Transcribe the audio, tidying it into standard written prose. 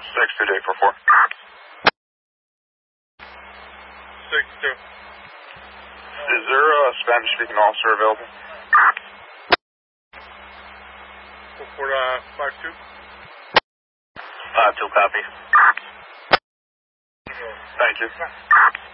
6-2 day 44. 6-2. Is there a Spanish speaking officer available? 4-5-2. 5-2 copy. Thank you.